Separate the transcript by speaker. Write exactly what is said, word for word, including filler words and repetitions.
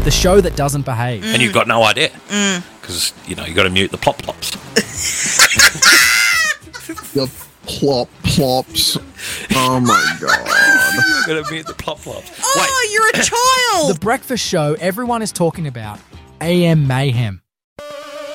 Speaker 1: The show that doesn't behave.
Speaker 2: And you've got no idea. Because, you know, you've got to mute the plop plops.
Speaker 3: The plop plops. Oh, my God.
Speaker 2: You've got to mute the plop plops.
Speaker 4: Oh, you're a child.
Speaker 1: The breakfast show everyone is talking about, A M Mayhem.